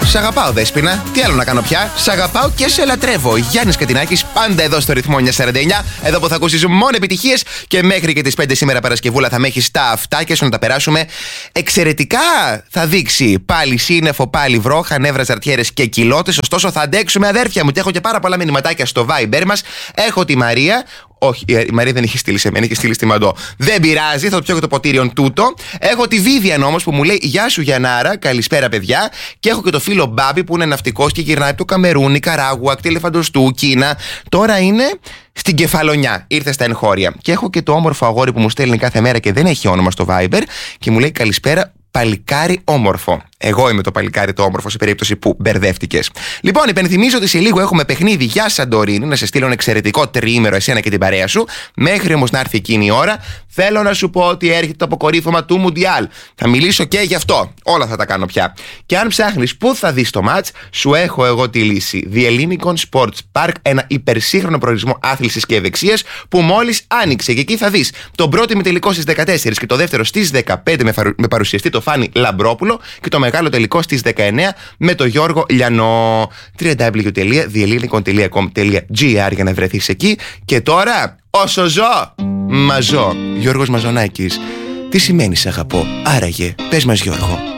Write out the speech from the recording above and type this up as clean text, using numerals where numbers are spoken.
Σ' αγαπάω, Δέσποινα. Τι άλλο να κάνω πια. Σ' αγαπάω και σε λατρεύω. Γιάννης Κατινάκης, πάντα εδώ στο ρυθμό 949. Εδώ που θα ακούσεις μόνο επιτυχίες και μέχρι και τις 5 σήμερα Παρασκευούλα θα με έχεις τα αυτά και σου να τα περάσουμε εξαιρετικά. Θα δείξει πάλι σύννεφο, πάλι βρόχα, νεύρα, ζαρτιέρες και κοιλώτες. Ωστόσο θα αντέξουμε, αδέρφια μου, και έχω και πάρα πολλά μηνυματάκια στο Viber μας. Έχω τη Μαρία. Όχι, η Μαρία δεν έχει στείλει σε μένα, έχει στείλει στη Μαντώ. Δεν πειράζει, θα το πιω και το ποτήριον τούτο. Έχω τη Βίβιαν όμως που μου λέει: Γεια σου Γιαννάρα, καλησπέρα παιδιά. Και έχω και το φίλο Μπάμπη που είναι ναυτικός και γυρνάει από το Καμερούν, Νικαράγουα, ακτή Ελεφαντοστού, Κίνα. Τώρα είναι στην Κεφαλονιά, ήρθε στα εγχώρια. Και έχω και το όμορφο αγόρι που μου στέλνει κάθε μέρα και δεν έχει όνομα στο Viber και μου λέει: Καλησπέρα, παλικάρι όμορφο. Εγώ είμαι το παλικάρι το όμορφο σε περίπτωση που μπερδεύτηκες. Λοιπόν, υπενθυμίζω ότι σε λίγο έχουμε παιχνίδι για Σαντορίνη, να σε στείλω ένα εξαιρετικό τριήμερο εσένα και την παρέα σου. Μέχρι όμως να έρθει εκείνη η ώρα, θέλω να σου πω ότι έρχεται το αποκορύφωμα του Μουντιάλ. Θα μιλήσω και γι' αυτό. Όλα θα τα κάνω πια. Και αν ψάχνεις πού θα δεις το μάτς, σου έχω εγώ τη λύση. The Ellinikon Sports Park, ένα υπερσύγχρονο προορισμό άθλησης και ευεξίας που μόλις άνοιξε. Και εκεί θα δεις τον πρώτο ημιτελικό στις 14 και το δεύτερο στις 15 με παρουσιαστή το Φάνη Λαμπρόπουλο και το μεγάλο τελικό στις 19 με τον Γιώργο Λιανό. www.theellinikon.com.gr για να βρεθείς εκεί. Και τώρα, όσο ζω, μαζώ. Γιώργος Μαζονάκης. Τι σημαίνει σ' αγαπώ? Άραγε, πες μας Γιώργο.